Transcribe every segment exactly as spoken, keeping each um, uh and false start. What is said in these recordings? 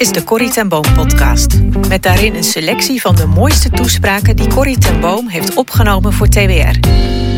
is de Corrie ten Boom podcast. Met daarin een selectie van de mooiste toespraken die Corrie ten Boom heeft opgenomen voor T W R.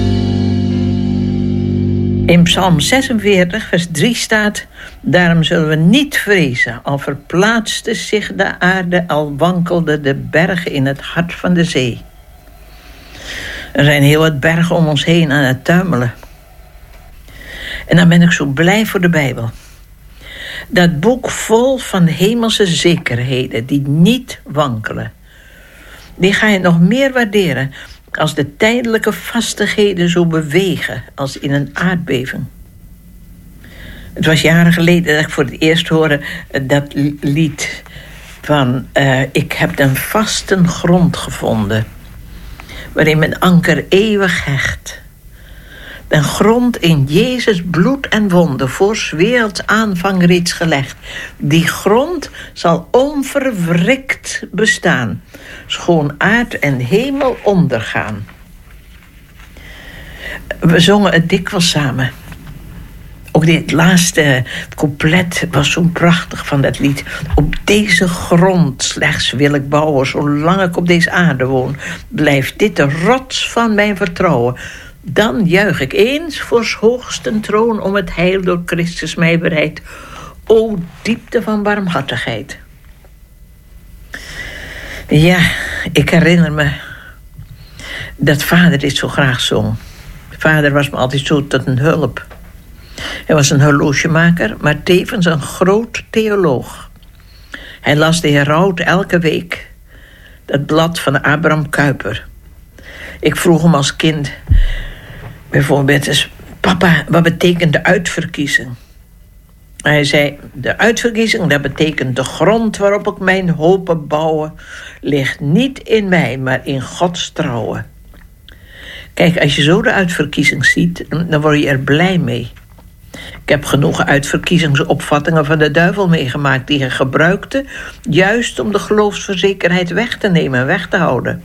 In Psalm zesenveertig, vers drie staat: daarom zullen we niet vrezen, al verplaatste zich de aarde, al wankelden de bergen in het hart van de zee. Er zijn heel wat bergen om ons heen aan het tuimelen. En dan ben ik zo blij voor de Bijbel. Dat boek vol van hemelse zekerheden die niet wankelen. Die ga je nog meer waarderen als de tijdelijke vastigheden zo bewegen als in een aardbeving. Het was jaren geleden dat ik voor het eerst hoorde dat lied van uh, ik heb den vasten grond gevonden, waarin mijn anker eeuwig hecht. Den grond in Jezus bloed en wonden, voor 's werelds aanvang reeds gelegd. Die grond zal onverwrikt bestaan, schoon aard en hemel ondergaan. We zongen het dikwijls samen. Ook dit laatste couplet was zo prachtig van dat lied. Op deze grond slechts wil ik bouwen, zolang ik op deze aarde woon. Blijft dit de rots van mijn vertrouwen. Dan juich ik eens voor 's hoogsten troon om het heil door Christus mij bereid. O diepte van barmhartigheid. Ja, ik herinner me dat vader dit zo graag zong. Vader was me altijd zo tot een hulp. Hij was een horlogemaker, maar tevens een groot theoloog. Hij las de Heraut elke week, dat blad van Abraham Kuyper. Ik vroeg hem als kind bijvoorbeeld eens: papa, wat betekent de uitverkiezing? Hij zei: de uitverkiezing, dat betekent de grond waarop ik mijn hopen bouwen, ligt niet in mij, maar in Gods trouwen. Kijk, als je zo de uitverkiezing ziet, dan word je er blij mee. Ik heb genoeg uitverkiezingsopvattingen van de duivel meegemaakt die hij gebruikte, juist om de geloofsverzekerheid weg te nemen en weg te houden.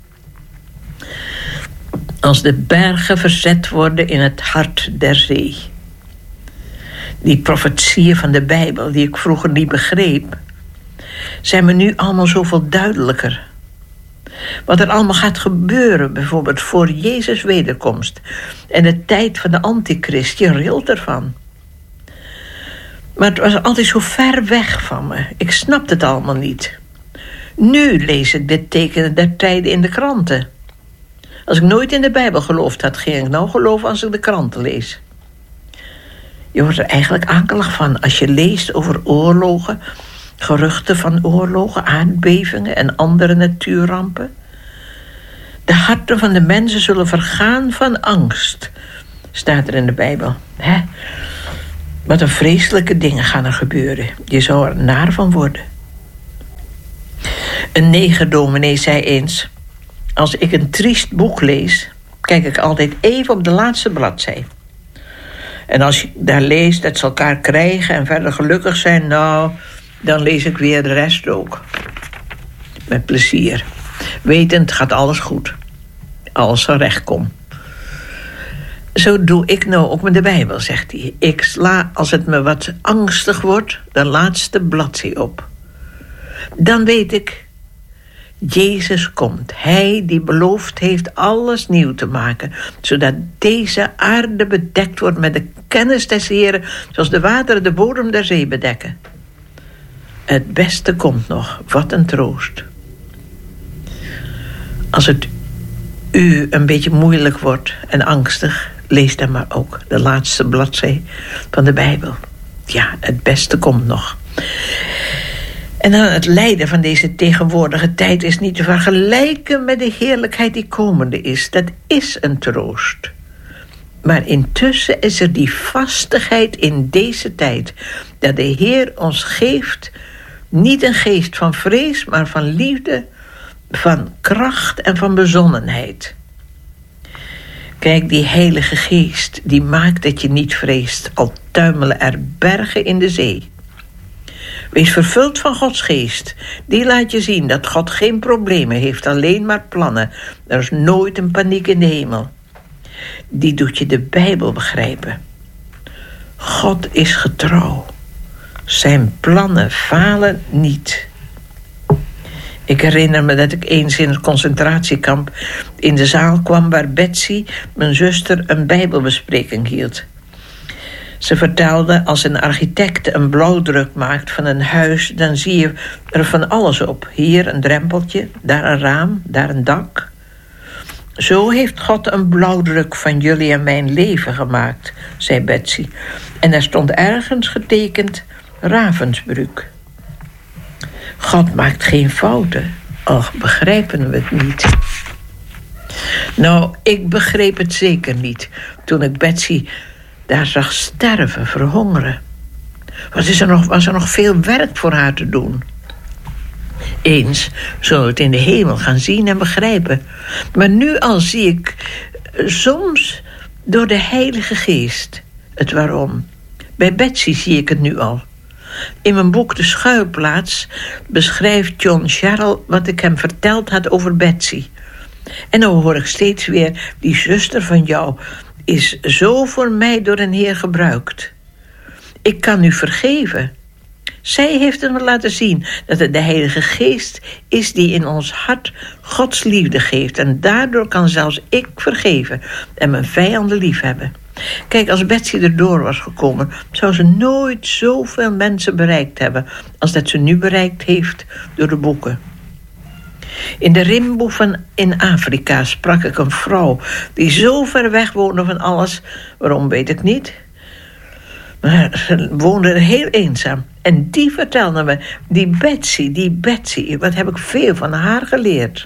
Als de bergen verzet worden in het hart der zee. Die profetieën van de Bijbel, die ik vroeger niet begreep, zijn me nu allemaal zoveel duidelijker. Wat er allemaal gaat gebeuren, bijvoorbeeld voor Jezus' wederkomst en de tijd van de antichrist, je rilt ervan. Maar het was altijd zo ver weg van me. Ik snapte het allemaal niet. Nu lees ik dit tekenen der tijden in de kranten. Als ik nooit in de Bijbel geloofd had, ging ik nou geloven als ik de kranten lees. Je wordt er eigenlijk akelig van als je leest over oorlogen, geruchten van oorlogen, aardbevingen en andere natuurrampen. De harten van de mensen zullen vergaan van angst, staat er in de Bijbel. Hè? Wat een vreselijke dingen gaan er gebeuren. Je zou er naar van worden. Een negerdominee zei eens: als ik een triest boek lees, kijk ik altijd even op de laatste bladzij. En als je daar leest dat ze elkaar krijgen en verder gelukkig zijn, nou, dan lees ik weer de rest ook. Met plezier. Wetend gaat alles goed. Alles zal recht komen. Zo doe ik nou ook met de Bijbel, zegt hij. Ik sla, als het me wat angstig wordt, de laatste bladzij op. Dan weet ik, Jezus komt. Hij die beloofd heeft alles nieuw te maken, zodat deze aarde bedekt wordt met de kennis des Heren, zoals de wateren de bodem der zee bedekken. Het beste komt nog. Wat een troost. Als het u een beetje moeilijk wordt en angstig, lees dan maar ook de laatste bladzij van de Bijbel. Ja, het beste komt nog. En dan het lijden van deze tegenwoordige tijd is niet te vergelijken met de heerlijkheid die komende is. Dat is een troost. Maar intussen is er die vastigheid in deze tijd, dat de Heer ons geeft, niet een geest van vrees, maar van liefde, van kracht en van bezonnenheid. Kijk, die Heilige Geest, die maakt dat je niet vreest, al tuimelen er bergen in de zee. Wees vervuld van Gods geest. Die laat je zien dat God geen problemen heeft, alleen maar plannen. Er is nooit een paniek in de hemel. Die doet je de Bijbel begrijpen. God is getrouw. Zijn plannen falen niet. Ik herinner me dat ik eens in het concentratiekamp in de zaal kwam waar Betsy, mijn zuster, een bijbelbespreking hield. Ze vertelde, als een architect een blauwdruk maakt van een huis, dan zie je er van alles op. Hier een drempeltje, daar een raam, daar een dak. Zo heeft God een blauwdruk van jullie en mijn leven gemaakt, zei Betsy. En er stond ergens getekend Ravensbrück. God maakt geen fouten, al begrijpen we het niet. Nou, ik begreep het zeker niet toen ik Betsy daar zag sterven, verhongeren. Was er nog, was er nog veel werk voor haar te doen? Eens zullen we het in de hemel gaan zien en begrijpen. Maar nu al zie ik soms door de Heilige Geest het waarom. Bij Betsy zie ik het nu al. In mijn boek De Schuilplaats beschrijft John Sherrill wat ik hem verteld had over Betsy. En dan hoor ik steeds weer, die zuster van jou is zo voor mij door een Heer gebruikt. Ik kan u vergeven. Zij heeft het me laten zien dat het de Heilige Geest is die in ons hart Gods liefde geeft. En daardoor kan zelfs ik vergeven en mijn vijanden liefhebben. Kijk, als Betsy erdoor was gekomen, zou ze nooit zoveel mensen bereikt hebben als dat ze nu bereikt heeft door de boeken. In de Rimboe van in Afrika sprak ik een vrouw die zo ver weg woonde van alles. Waarom weet ik niet. Maar ze woonde heel eenzaam. En die vertelde me, die Betsy, die Betsy, wat heb ik veel van haar geleerd.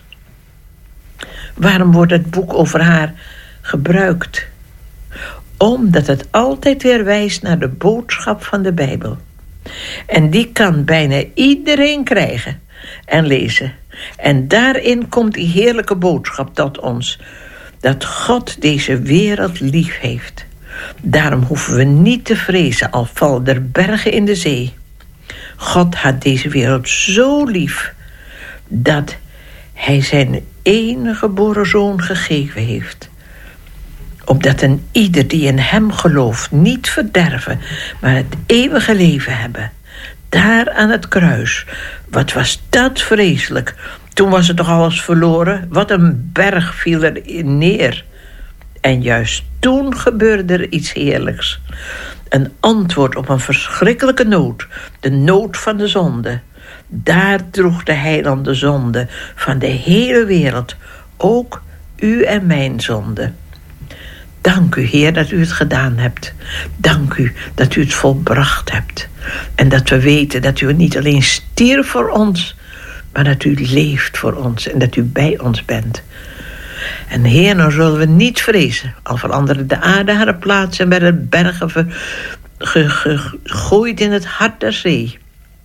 Waarom wordt het boek over haar gebruikt? Omdat het altijd weer wijst naar de boodschap van de Bijbel. En die kan bijna iedereen krijgen en lezen. En daarin komt die heerlijke boodschap tot ons. Dat God deze wereld lief heeft. Daarom hoeven we niet te vrezen al vallen er bergen in de zee. God had deze wereld zo lief dat hij zijn enige geboren zoon gegeven heeft. Opdat een ieder die in hem gelooft niet verderven, maar het eeuwige leven hebben. Daar aan het kruis. Wat was dat vreselijk. Toen was het toch alles verloren. Wat een berg viel er neer. En juist toen gebeurde er iets heerlijks. Een antwoord op een verschrikkelijke nood. De nood van de zonde. Daar droeg de heiland de zonde van de hele wereld. Ook u en mijn zonde. Dank u, Heer, dat u het gedaan hebt. Dank u dat u het volbracht hebt. En dat we weten dat u niet alleen stierf voor ons, maar dat u leeft voor ons en dat u bij ons bent. En Heer, nou zullen we niet vrezen. Al veranderde de aarde haar plaats en werden bergen ver, ge, ge, gegooid in het hart der zee.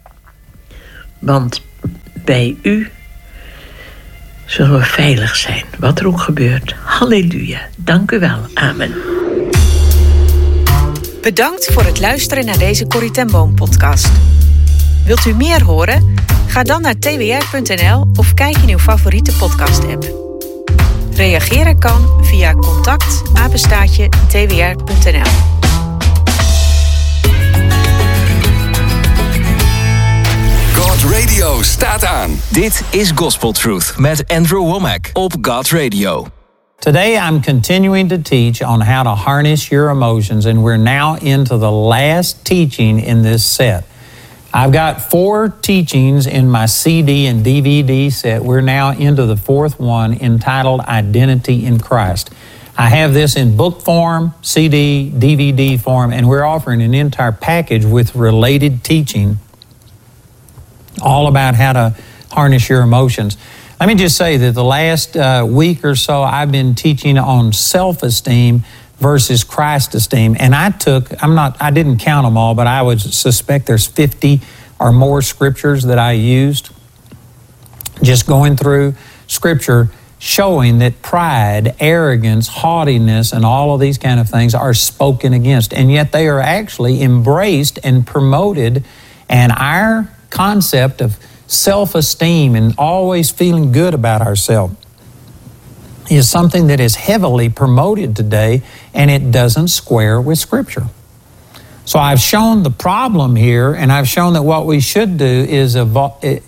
Want bij u zullen we veilig zijn, wat er ook gebeurt. Halleluja, dank u wel. Amen. Bedankt voor het luisteren naar deze Corrie ten Boom podcast. Wilt u meer horen? Ga dan naar t w r punt n l of kijk in uw favoriete podcast app. Reageren kan via contact apenstaartje t w r punt n l. God Radio staat aan. Dit is Gospel Truth met Andrew Womack op God Radio. Today I'm continuing to teach on how to harness your emotions, and we're now into the last teaching in this set. I've got four teachings in my C D and D V D set. We're now into the fourth one, entitled Identity in Christ. I have this in book form, C D, D V D form, and we're offering an entire package with related teaching all about how to harness your emotions. Let me just say that the last uh, week or so I've been teaching on self-esteem versus Christ esteem. And I took, I'm not, I didn't count them all, but I would suspect there's fifty or more scriptures that I used. Just going through scripture showing that pride, arrogance, haughtiness, and all of these kind of things are spoken against. And yet they are actually embraced and promoted. And our concept of self-esteem and always feeling good about ourselves is something that is heavily promoted today, and it doesn't square with Scripture. So I've shown the problem here, and I've shown that what we should do is, evo-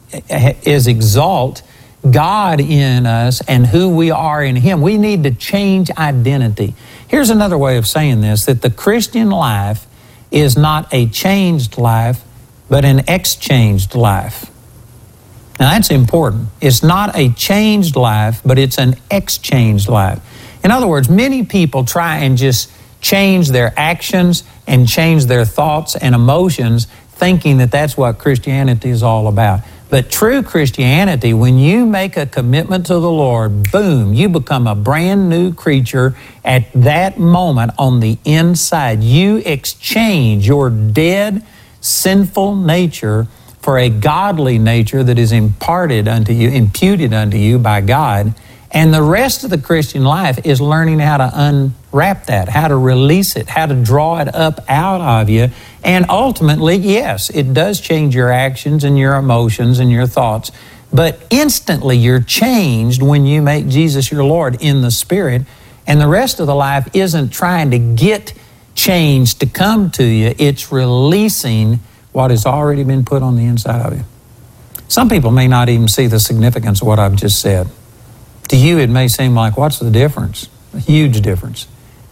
is exalt God in us and who we are in Him. We need to change identity. Here's another way of saying this, that the Christian life is not a changed life, but an exchanged life. Now that's important. It's not a changed life, but it's an exchanged life. In other words, many people try and just change their actions and change their thoughts and emotions, thinking that that's what Christianity is all about. But true Christianity, when you make a commitment to the Lord, boom, you become a brand new creature at that moment on the inside. You exchange your dead, sinful nature for a godly nature that is imparted unto you, imputed unto you by God. And the rest of the Christian life is learning how to unwrap that, how to release it, how to draw it up out of you. And ultimately, yes, it does change your actions and your emotions and your thoughts. But instantly you're changed when you make Jesus your Lord in the Spirit. And the rest of the life isn't trying to get change to come to you. It's releasing what has already been put on the inside of you. Some people may not even see the significance of what I've just said. To you, it may seem like, what's the difference? A huge difference.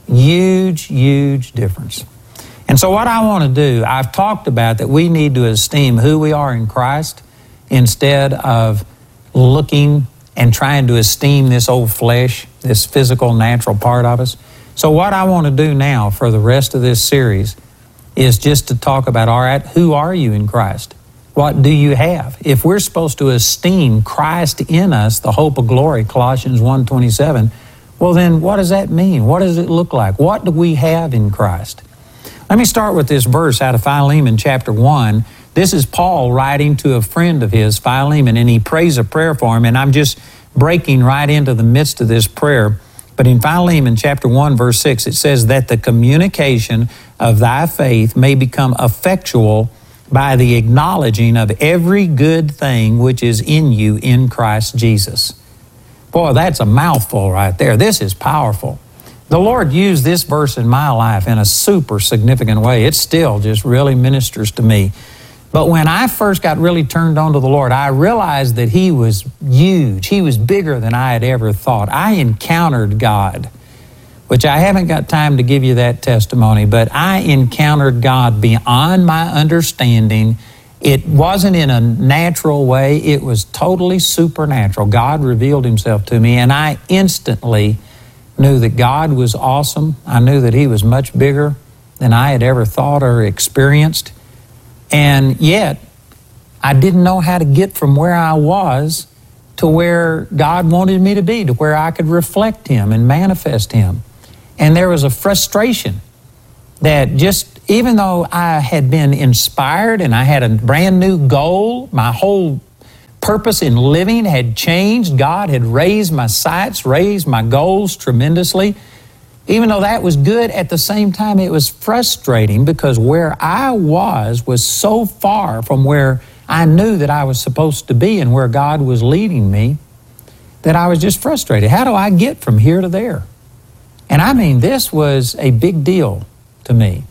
Huge, huge difference. And so what I want to do, I've talked about that we need to esteem who we are in Christ instead of looking and trying to esteem this old flesh, this physical, natural part of us. So what I want to do now for the rest of this series is just to talk about, all right, who are you in Christ? What do you have? If we're supposed to esteem Christ in us, the hope of glory, Colossians one twenty-seven, well then what does that mean? What does it look like? What do we have in Christ? Let me start with this verse out of Philemon chapter one. This is Paul writing to a friend of his, Philemon, and he prays a prayer for him, and I'm just breaking right into the midst of this prayer. But in Philemon chapter one, verse six, it says that the communication of thy faith may become effectual by the acknowledging of every good thing which is in you in Christ Jesus. Boy, that's a mouthful right there. This is powerful. The Lord used this verse in my life in a super significant way. It still just really ministers to me. But when I first got really turned on to the Lord, I realized that He was huge. He was bigger than I had ever thought. I encountered God, which I haven't got time to give you that testimony, but I encountered God beyond my understanding. It wasn't in a natural way. It was totally supernatural. God revealed Himself to me, and I instantly knew that God was awesome. I knew that He was much bigger than I had ever thought or experienced. And yet, I didn't know how to get from where I was to where God wanted me to be, to where I could reflect Him and manifest Him. And there was a frustration that just, even though I had been inspired and I had a brand new goal, my whole purpose in living had changed. God had raised my sights, raised my goals tremendously. Even though that was good, at the same time it was frustrating because where I was was so far from where I knew that I was supposed to be and where God was leading me that I was just frustrated. How do I get from here to there? And I mean, this was a big deal to me.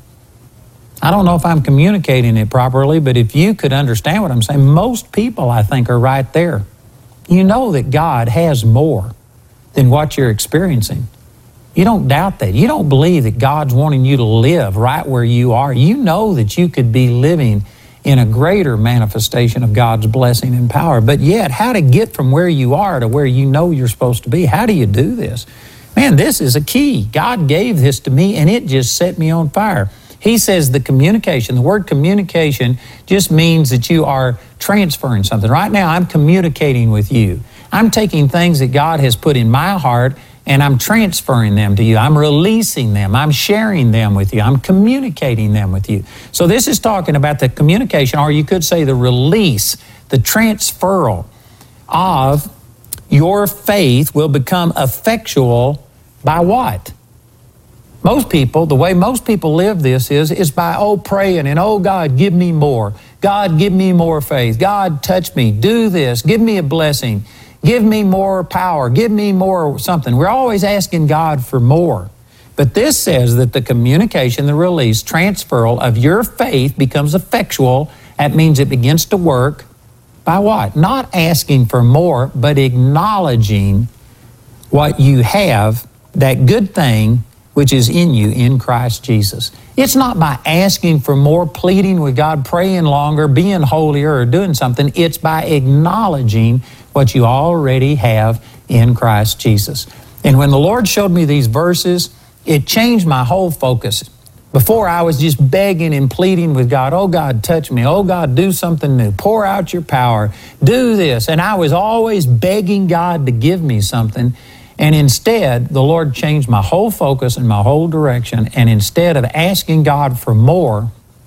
I don't know if I'm communicating it properly, but if you could understand what I'm saying, most people, I think, are right there. You know that God has more than what you're experiencing. You don't doubt that. You don't believe that God's wanting you to live right where you are. You know that you could be living in a greater manifestation of God's blessing and power. But yet, how to get from where you are to where you know you're supposed to be? How do you do this? Man, this is a key. God gave this to me, and it just set me on fire. He says the communication, the word communication just means that you are transferring something. Right now, I'm communicating with you. I'm taking things that God has put in my heart, and I'm transferring them to you. I'm releasing them. I'm sharing them with you. I'm communicating them with you. So this is talking about the communication, or you could say the release, the transferal of your faith will become effectual by what? Most people, the way most people live this is, is by, oh, praying and, oh, God, give me more. God, give me more faith. God, touch me. Do this. Give me a blessing. Give me more power. Give me more something. We're always asking God for more. But this says that the communication, the release, transferal of your faith becomes effectual. That means it begins to work by what? Not asking for more, but acknowledging what you have, that good thing which is in you in Christ Jesus. It's not by asking for more, pleading with God, praying longer, being holier, or doing something. It's by acknowledging what you already have in Christ Jesus. And when the Lord showed me these verses, it changed my whole focus. Before, I was just begging and pleading with God, oh God, touch me. Oh God, do something new. Pour out your power. Do this. And I was always begging God to give me something. And instead, the Lord changed my whole focus and my whole direction. And instead of asking God for more,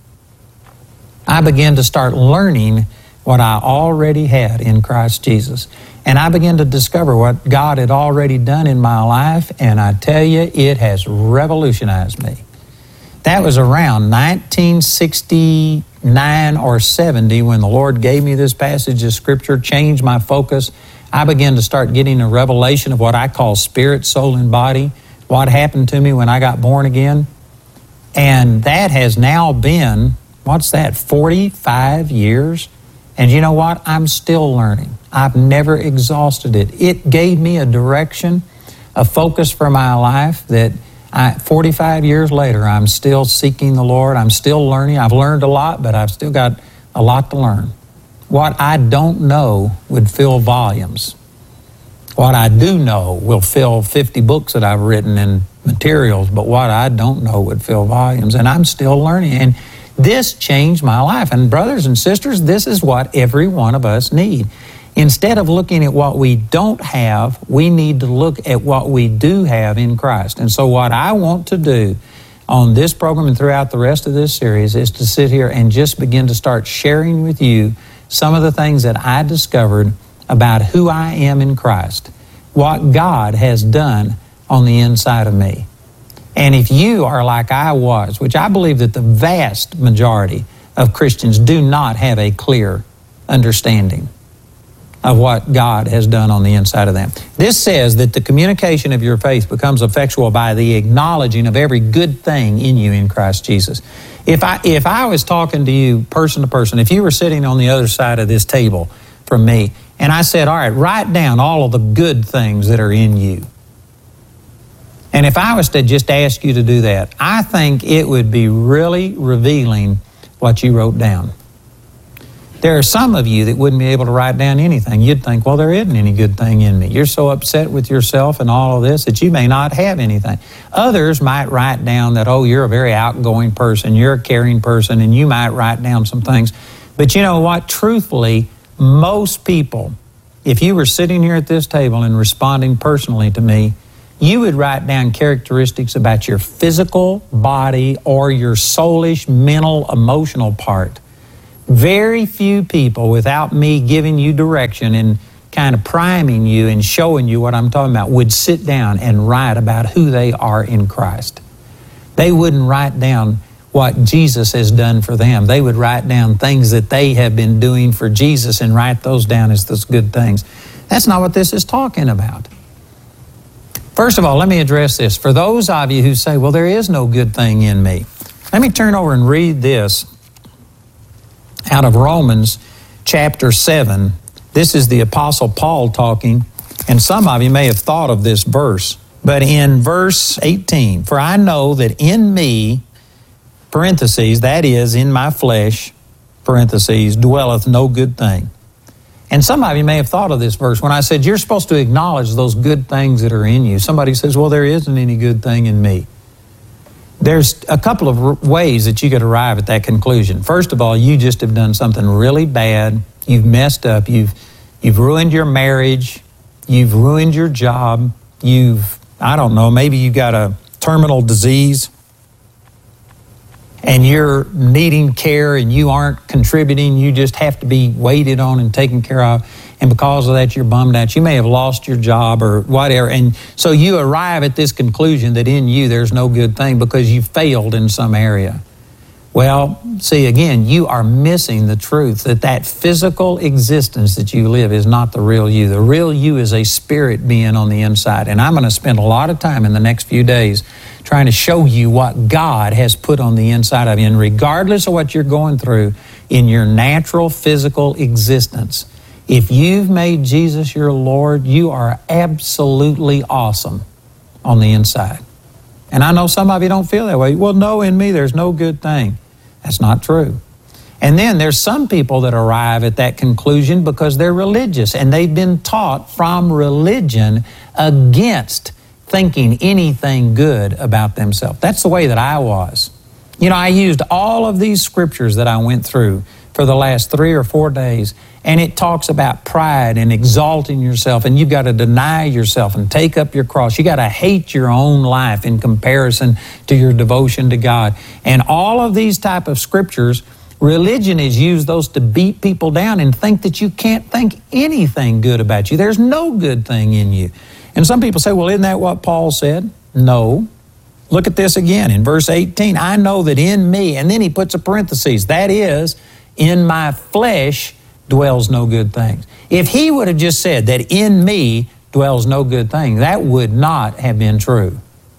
I began to start learning what I already had in Christ Jesus. And I began to discover what God had already done in my life. And I tell you, it has revolutionized me. That was around nineteen sixty-nine or seventy when the Lord gave me this passage of Scripture, changed my focus. I began to start getting a revelation of what I call spirit, soul, and body, what happened to me when I got born again. And that has now been, what's that, forty-five years? And you know what? I'm still learning. I've never exhausted it. It gave me a direction, a focus for my life that I, forty-five years later, I'm still seeking the Lord. I'm still learning. I've learned a lot, but I've still got a lot to learn. What I don't know would fill volumes. What I do know will fill fifty books that I've written and materials, but what I don't know would fill volumes, and I'm still learning. And this changed my life. And brothers and sisters, this is what every one of us need. Instead of looking at what we don't have, we need to look at what we do have in Christ. And so what I want to do on this program and throughout the rest of this series is to sit here and just begin to start sharing with you some of the things that I discovered about who I am in Christ, what God has done on the inside of me. And if you are like I was, which I believe that the vast majority of Christians do not have a clear understanding of what God has done on the inside of them. This says that the communication of your faith becomes effectual by the acknowledging of every good thing in you in Christ Jesus. If I if I was talking to you person to person, if you were sitting on the other side of this table from me, and I said, all right, write down all of the good things that are in you. And if I was to just ask you to do that, I think it would be really revealing what you wrote down. There are some of you that wouldn't be able to write down anything. You'd think, well, there isn't any good thing in me. You're so upset with yourself and all of this that you may not have anything. Others might write down that, oh, you're a very outgoing person, you're a caring person, and you might write down some things. But you know what? Truthfully, most people, if you were sitting here at this table and responding personally to me, you would write down characteristics about your physical body or your soulish, mental, emotional part. Very few people, without me giving you direction and kind of priming you and showing you what I'm talking about, would sit down and write about who they are in Christ. They wouldn't write down what Jesus has done for them. They would write down things that they have been doing for Jesus and write those down as those good things. That's not what this is talking about. First of all, let me address this. For those of you who say, well, there is no good thing in me, let me turn over and read this out of Romans chapter seven. This is the Apostle Paul talking, and some of you may have thought of this verse. But in verse eighteen, for I know that in me, parentheses, that is, in my flesh, parentheses, dwelleth no good thing. And some of you may have thought of this verse when I said you're supposed to acknowledge those good things that are in you. Somebody says, well, there isn't any good thing in me. There's a couple of ways that you could arrive at that conclusion. First of all, you just have done something really bad. You've messed up. You've you've ruined your marriage. You've ruined your job. You've, I don't know, maybe you got a terminal disease and you're needing care and you aren't contributing. You just have to be waited on and taken care of. And because of that, you're bummed out. You may have lost your job or whatever. And so you arrive at this conclusion that in you there's no good thing because you failed in some area. Well, see, again, you are missing the truth that that physical existence that you live is not the real you. The real you is a spirit being on the inside. And I'm going to spend a lot of time in the next few days trying to show you what God has put on the inside of you. And regardless of what you're going through in your natural physical existence, if you've made Jesus your Lord, you are absolutely awesome on the inside. And I know some of you don't feel that way. Well, no, in me there's no good thing. That's not true. And then there's some people that arrive at that conclusion because they're religious and they've been taught from religion against thinking anything good about themselves. That's the way that I was. You know, I used all of these scriptures that I went through for the last three or four days, and it talks about pride and exalting yourself, and you've got to deny yourself and take up your cross. You got to hate your own life in comparison to your devotion to God. And all of these type of scriptures, religion has used those to beat people down and think that you can't think anything good about you. There's no good thing in you. And some people say, well, isn't that what Paul said? No. Look at this again in verse eighteen. I know that in me, and then he puts a parenthesis, that is, in my flesh dwells no good things. If he would have just said that in me dwells no good thing, that would not have been true.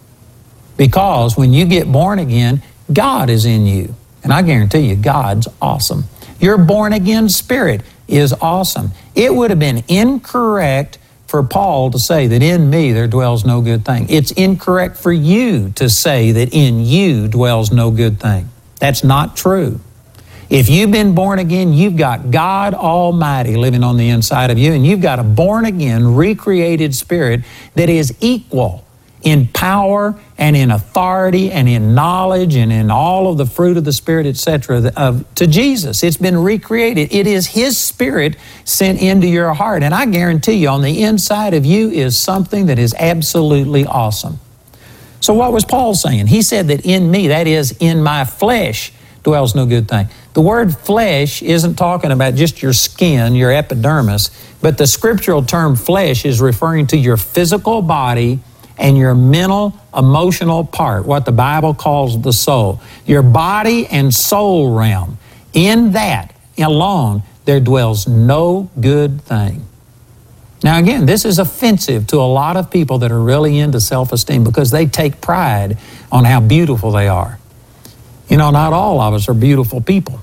Because when you get born again, God is in you. And I guarantee you, God's awesome. Your born again spirit is awesome. It would have been incorrect for Paul to say that in me there dwells no good thing. It's incorrect for you to say that in you dwells no good thing. That's not true. If you've been born again, you've got God Almighty living on the inside of you, and you've got a born again, recreated spirit that is equal in power and in authority and in knowledge and in all of the fruit of the Spirit, et cetera, of, to Jesus. It's been recreated. It is His Spirit sent into your heart. And I guarantee you, on the inside of you is something that is absolutely awesome. So what was Paul saying? He said that in me, that is, in my flesh, dwells no good thing. The word flesh isn't talking about just your skin, your epidermis, but the scriptural term flesh is referring to your physical body and your mental, emotional part, what the Bible calls the soul. Your body and soul realm. In that alone, there dwells no good thing. Now again, this is offensive to a lot of people that are really into self-esteem because they take pride on how beautiful they are. You know, not all of us are beautiful people.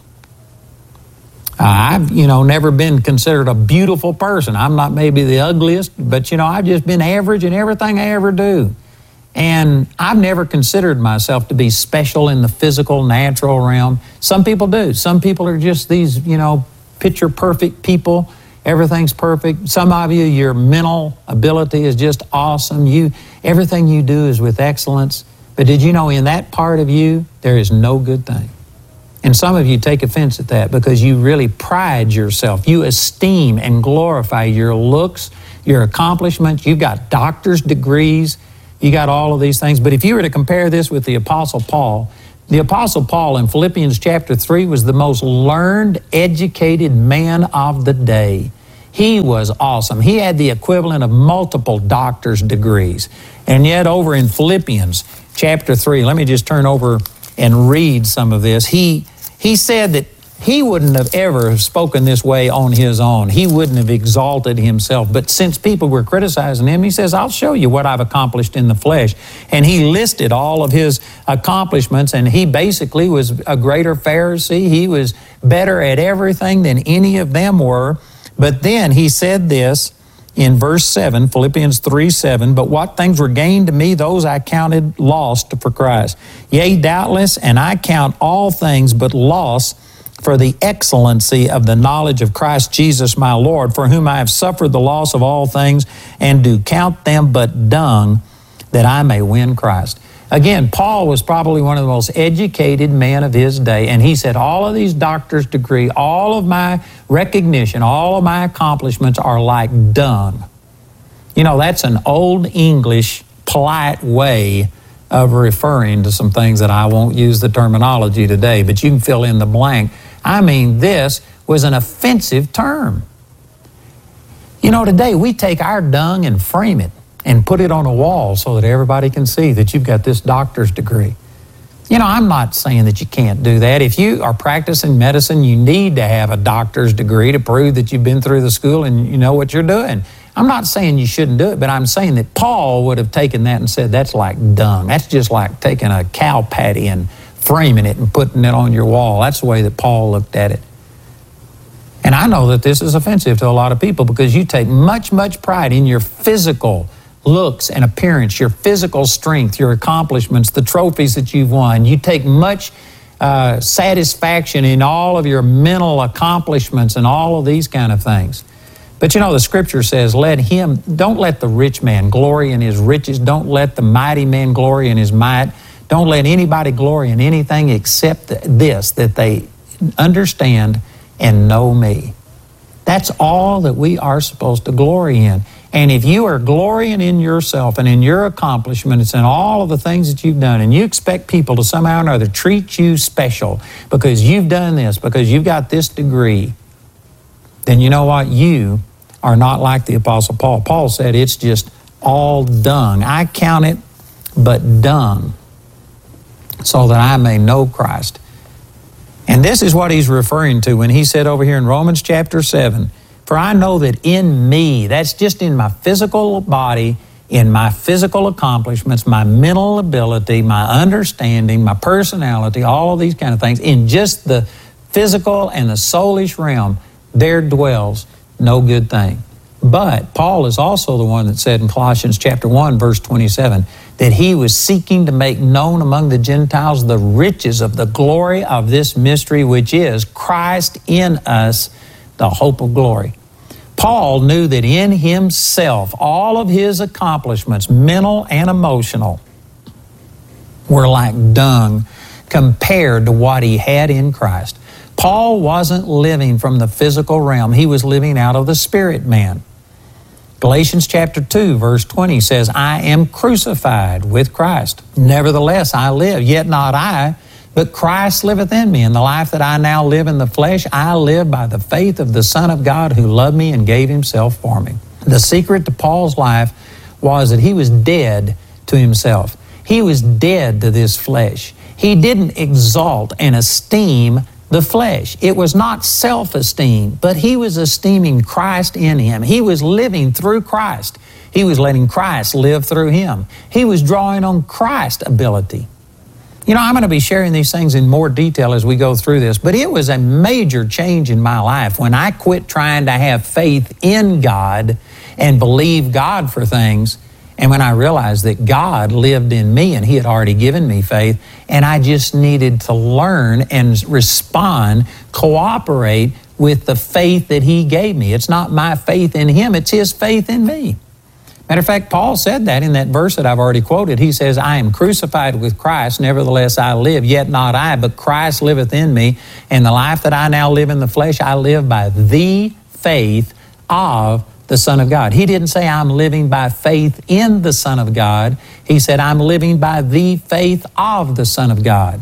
I've, you know, never been considered a beautiful person. I'm not maybe the ugliest, but, you know, I've just been average in everything I ever do. And I've never considered myself to be special in the physical, natural realm. Some people do. Some people are just these, you know, picture-perfect people. Everything's perfect. Some of you, your mental ability is just awesome. You, everything you do is with excellence. But did you know in that part of you, there is no good thing? And some of you take offense at that because you really pride yourself. You esteem and glorify your looks, your accomplishments. You've got doctor's degrees. You got all of these things. But if you were to compare this with the Apostle Paul, the Apostle Paul in Philippians chapter three was the most learned, educated man of the day. He was awesome. He had the equivalent of multiple doctor's degrees. And yet over in Philippians chapter three, let me just turn over and read some of this. He He said that he wouldn't have ever spoken this way on his own. He wouldn't have exalted himself. But since people were criticizing him, he says, I'll show you what I've accomplished in the flesh. And he listed all of his accomplishments, and he basically was a greater Pharisee. He was better at everything than any of them were. But then he said this in verse seven, Philippians three seven, but what things were gained to me, those I counted lost for Christ. Yea, doubtless, and I count all things but loss for the excellency of the knowledge of Christ Jesus my Lord, for whom I have suffered the loss of all things, and do count them but dung, that I may win Christ. Again, Paul was probably one of the most educated men of his day, and he said, all of these doctor's degree, all of my recognition, all of my accomplishments are like dung. You know, that's an old English, polite way of referring to some things that I won't use the terminology today, but you can fill in the blank. I mean, this was an offensive term. You know, today we take our dung and frame it and put it on a wall so that everybody can see that you've got this doctor's degree. You know, I'm not saying that you can't do that. If you are practicing medicine, you need to have a doctor's degree to prove that you've been through the school and you know what you're doing. I'm not saying you shouldn't do it, but I'm saying that Paul would have taken that and said, that's like dung. That's just like taking a cow patty and framing it and putting it on your wall. That's the way that Paul looked at it. And I know that this is offensive to a lot of people because you take much, much pride in your physical looks and appearance, your physical strength, your accomplishments, the trophies that you've won. You take much uh, satisfaction in all of your mental accomplishments and all of these kind of things. But you know, the Scripture says, let him, don't let the rich man glory in his riches. Don't let the mighty man glory in his might. Don't let anybody glory in anything except this, that they understand and know me. That's all that we are supposed to glory in. And if you are glorying in yourself and in your accomplishments and all of the things that you've done, and you expect people to somehow or another treat you special because you've done this, because you've got this degree, then you know what? You are not like the Apostle Paul. Paul said it's just all dung. I count it but dung, so that I may know Christ. And this is what he's referring to when he said over here in Romans chapter seven, for I know that in me, that's just in my physical body, in my physical accomplishments, my mental ability, my understanding, my personality, all of these kind of things, in just the physical and the soulish realm, there dwells no good thing. But Paul is also the one that said in Colossians chapter one, verse twenty-seven, that he was seeking to make known among the Gentiles the riches of the glory of this mystery, which is Christ in us, the hope of glory. Paul knew that in himself, all of his accomplishments, mental and emotional, were like dung compared to what he had in Christ. Paul wasn't living from the physical realm. He was living out of the spirit man. Galatians chapter two, verse twenty says, I am crucified with Christ. Nevertheless, I live, yet not I, but Christ liveth in me. And the life that I now live in the flesh, I live by the faith of the Son of God who loved me and gave himself for me. The secret to Paul's life was that he was dead to himself. He was dead to this flesh. He didn't exalt and esteem the flesh. It was not self-esteem, but he was esteeming Christ in him. He was living through Christ. He was letting Christ live through him. He was drawing on Christ's ability. You know, I'm going to be sharing these things in more detail as we go through this, but it was a major change in my life when I quit trying to have faith in God and believe God for things, and when I realized that God lived in me and he had already given me faith, and I just needed to learn and respond, cooperate with the faith that he gave me. It's not my faith in him, it's his faith in me. Matter of fact, Paul said that in that verse that I've already quoted. He says, I am crucified with Christ, nevertheless I live, yet not I, but Christ liveth in me. And the life that I now live in the flesh, I live by the faith of the Son of God. He didn't say I'm living by faith in the Son of God. He said I'm living by the faith of the Son of God.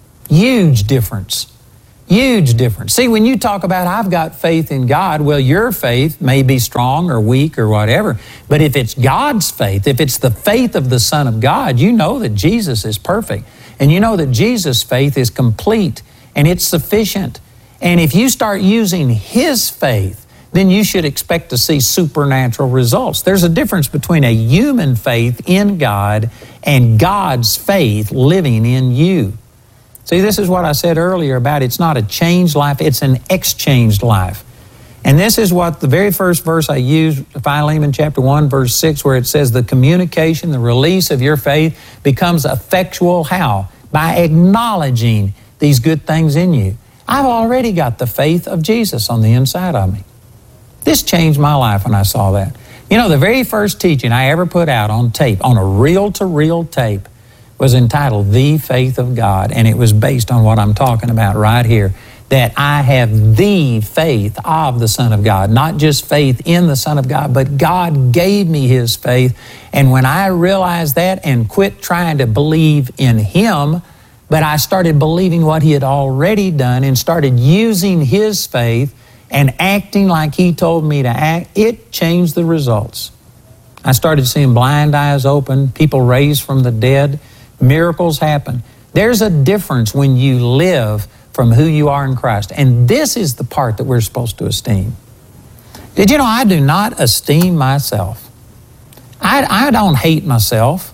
Huge difference. Huge difference. See, when you talk about I've got faith in God, well, your faith may be strong or weak or whatever, but if it's God's faith, if it's the faith of the Son of God, you know that Jesus is perfect, and you know that Jesus' faith is complete, and it's sufficient. And if you start using his faith, then you should expect to see supernatural results. There's a difference between a human faith in God and God's faith living in you. See, this is what I said earlier about it's not a changed life, it's an exchanged life. And this is what the very first verse I used, Philemon chapter one, verse six, where it says the communication, the release of your faith becomes effectual how? By acknowledging these good things in you. I've already got the faith of Jesus on the inside of me. This changed my life when I saw that. You know, the very first teaching I ever put out on tape, on a reel-to-reel tape, was entitled The Faith of God, and it was based on what I'm talking about right here, that I have the faith of the Son of God, not just faith in the Son of God, but God gave me his faith, and when I realized that and quit trying to believe in him, but I started believing what he had already done and started using his faith and acting like he told me to act, it changed the results. I started seeing blind eyes open, people raised from the dead, miracles happen. There's a difference when you live from who you are in Christ. And this is the part that we're supposed to esteem. Did you know I do not esteem myself? I, I don't hate myself.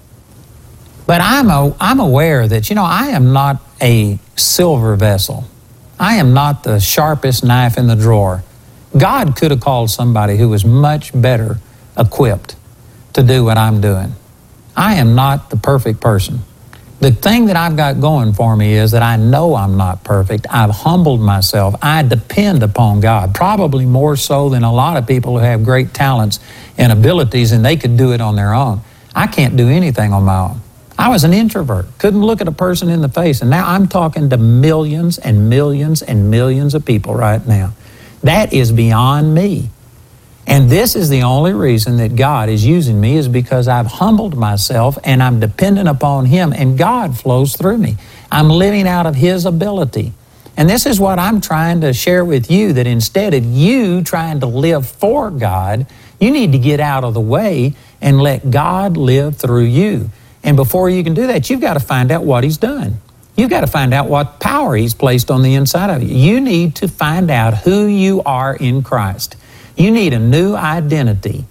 But I'm, a, I'm aware that, you know, I am not a silver vessel. I am not the sharpest knife in the drawer. God could have called somebody who was much better equipped to do what I'm doing. I am not the perfect person. The thing that I've got going for me is that I know I'm not perfect. I've humbled myself. I depend upon God, probably more so than a lot of people who have great talents and abilities and they could do it on their own. I can't do anything on my own. I was an introvert, couldn't look at a person in the face, and now I'm talking to millions and millions and millions of people right now. That is beyond me. And this is the only reason that God is using me is because I've humbled myself and I'm dependent upon Him, and God flows through me. I'm living out of His ability. And this is what I'm trying to share with you, that instead of you trying to live for God, you need to get out of the way and let God live through you. And before you can do that, you've got to find out what He's done. You've got to find out what power He's placed on the inside of you. You need to find out who you are in Christ. You need a new identity.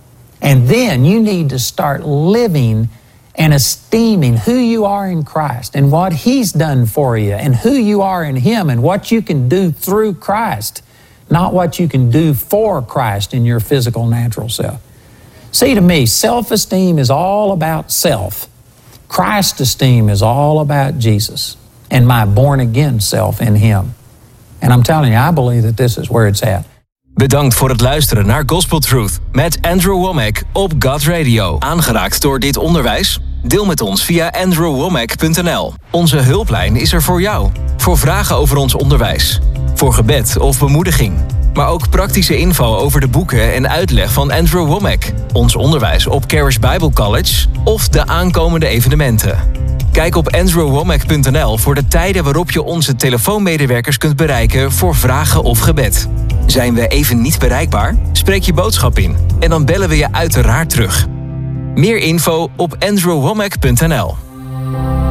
And then you need to start living and esteeming who you are in Christ and what He's done for you and who you are in Him and what you can do through Christ, not what you can do for Christ in your physical, natural self. See, to me, self-esteem is all about self. Christ esteem is all about Jesus and my born-again self in Him. And I'm telling you, I believe that this is where it's at. Bedankt voor het luisteren naar Gospel Truth met Andrew Wommack op God Radio. Aangeraakt door dit onderwijs? Deel met ons via andrew wommack punt n l. Onze hulplijn is er voor jou. Voor vragen over ons onderwijs. Voor gebed of bemoediging. Maar ook praktische info over de boeken en uitleg van Andrew Wommack. Ons onderwijs op Charis Bible College of de aankomende evenementen. Kijk op andrew wommack punt n l voor de tijden waarop je onze telefoonmedewerkers kunt bereiken voor vragen of gebed. Zijn we even niet bereikbaar? Spreek je boodschap in en dan bellen we je uiteraard terug. Meer info op andrew wommack punt n l.